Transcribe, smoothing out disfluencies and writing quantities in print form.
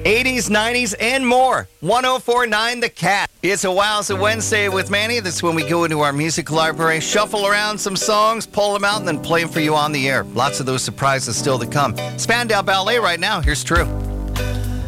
80s, 90s, and more. 104.9 The Cat. It's a Wowza Wednesday with Manny. That's when we go into our music library, shuffle around some songs, pull them out, and then play them for you on the air. Lots of those surprises still to come. Spandau Ballet right now. Here's True.